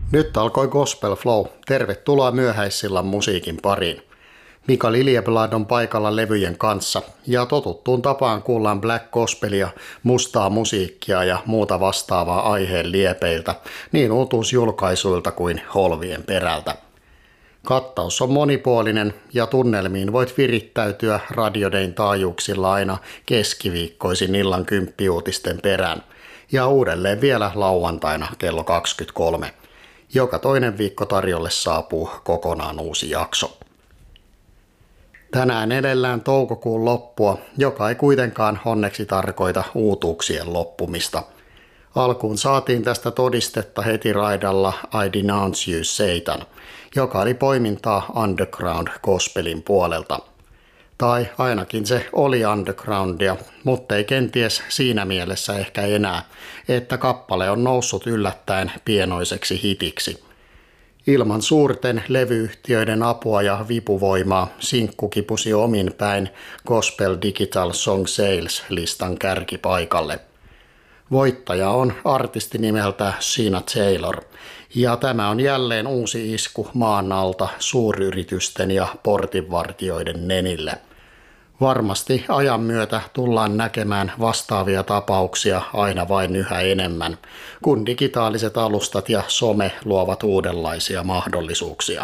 Nyt alkoi Gospel Flow. Tervetuloa myöhäissillan musiikin pariin. Mika Liljeblad on paikalla levyjen kanssa ja totuttuun tapaan kuullaan black gospelia, mustaa musiikkia ja muuta vastaavaa aiheen liepeiltä, niin uutuusjulkaisuilta kuin holvien perältä. Kattaus on monipuolinen ja tunnelmiin voit virittäytyä radiodein taajuuksilla aina keskiviikkoisin illan 10 uutisten perään ja uudelleen vielä lauantaina kello 23. Joka toinen viikko tarjolle saapuu kokonaan uusi jakso. Tänään edellään toukokuun loppua, joka ei kuitenkaan onneksi tarkoita uutuuksien loppumista. Alkuun saatiin tästä todistetta heti raidalla I Denounce You Satan, joka oli poimintaa underground gospelin puolelta. Tai ainakin se oli undergroundia, mutta ei kenties siinä mielessä ehkä enää, että kappale on noussut yllättäen pienoiseksi hitiksi. Ilman suurten levyyhtiöiden apua ja vipuvoimaa sinkku kipusi omin päin Gospel Digital Song Sales-listan kärkipaikalle. Voittaja on artisti nimeltä Sheena Taylor, ja tämä on jälleen uusi isku maan alta suuryritysten ja portinvartijoiden nenille. Varmasti ajan myötä tullaan näkemään vastaavia tapauksia aina vain yhä enemmän, kun digitaaliset alustat ja some luovat uudenlaisia mahdollisuuksia.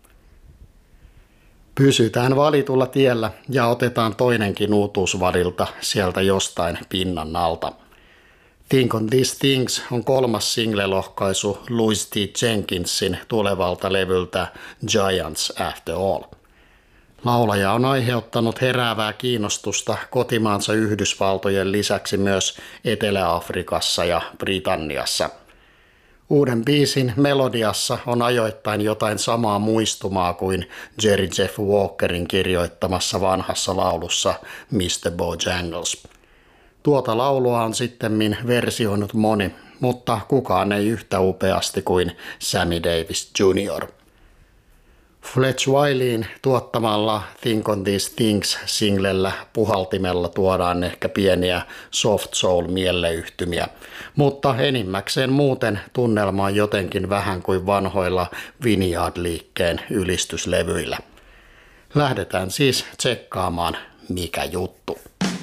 Pysytään valitulla tiellä ja otetaan toinenkin uutuusvadilta sieltä jostain pinnan alta. Think on These Things on 3. singlelohkaisu Louis T. Jenkinsin tulevalta levyltä Giants After All. Laulaja on aiheuttanut heräävää kiinnostusta kotimaansa Yhdysvaltojen lisäksi myös Etelä-Afrikassa ja Britanniassa. Uuden biisin melodiassa on ajoittain jotain samaa muistumaa kuin Jerry Jeff Walkerin kirjoittamassa vanhassa laulussa Mr. Bojangles. Tuota laulua on sittemmin versioinut moni, mutta kukaan ei yhtä upeasti kuin Sammy Davis Jr. Fletch Wileyin tuottamalla Think on These Things-singlellä puhaltimella tuodaan ehkä pieniä soft soul-mielleyhtymiä, mutta enimmäkseen muuten tunnelma on jotenkin vähän kuin vanhoilla Vineyard-liikkeen ylistyslevyillä. Lähdetään siis tsekkaamaan, mikä juttu.